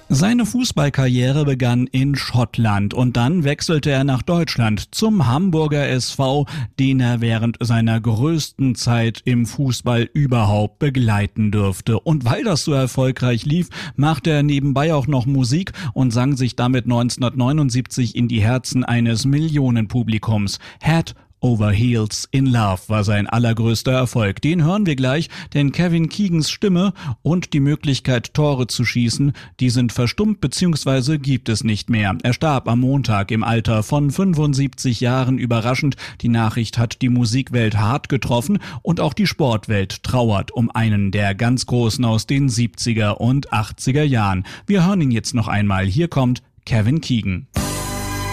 Seine Fußballkarriere begann in Schottland und dann wechselte er nach Deutschland zum Hamburger SV, den er während seiner größten Zeit im Fußball überhaupt begleiten dürfte. Und weil das so erfolgreich lief, machte er nebenbei auch noch Musik und sang sich damit 1979 in die Herzen eines Millionenpublikums. Head Over Heels in Love war sein allergrößter Erfolg. Den hören wir gleich, denn Kevin Keegans Stimme und die Möglichkeit, Tore zu schießen, die sind verstummt bzw. gibt es nicht mehr. Er starb am Montag im Alter von 75 Jahren überraschend. Die Nachricht hat die Musikwelt hart getroffen und auch die Sportwelt trauert um einen der ganz Großen aus den 70er und 80er Jahren. Wir hören ihn jetzt noch einmal. Hier kommt Kevin Keegan.